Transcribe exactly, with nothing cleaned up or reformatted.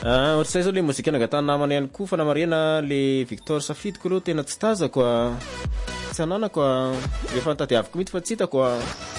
Ah, ohatr'izay zao le mozika nagatana namana ihany koa fa namarena le Victor Safidiko aloha tena tsy tazako a. Tsy ananako a. Efa nitadiaviko mihitsy fa tsy hitako a.